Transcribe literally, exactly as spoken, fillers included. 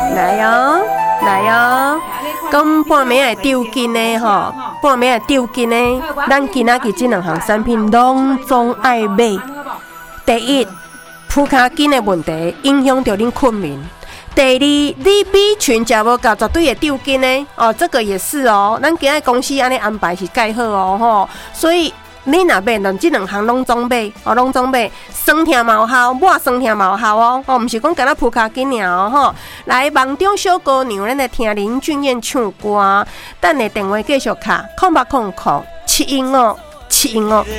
来哦，来哦，讲半暝会丢筋的吼，半暝会丢筋的，咱今仔日这两项产品拢总爱买。第一，铺骹筋的问题影响到恁困眠。第二，你 B 群食无够，绝对会丢筋的哦，这个也是哦。咱今仔公司安尼安排是介好哦吼，所以你若买，咱这两项拢总买，哦，拢总买，酸痛嘛有效，抹酸痛嘛有效哦，哦，毋是讲干那铺骹筋尔哦吼。来，梦中小姑娘，咱来听林俊彦唱歌，等下电话继续卡，空八空空七音哦，七音哦。